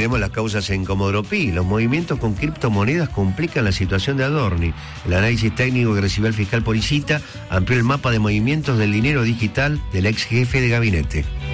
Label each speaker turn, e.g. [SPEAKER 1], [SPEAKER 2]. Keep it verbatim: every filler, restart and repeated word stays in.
[SPEAKER 1] miremos las causas en Comodoro Pi. Los movimientos con criptomonedas complican la situación de Adorni. El análisis técnico que recibió el fiscal Policita amplió el mapa de movimientos del dinero digital del ex jefe de gabinete.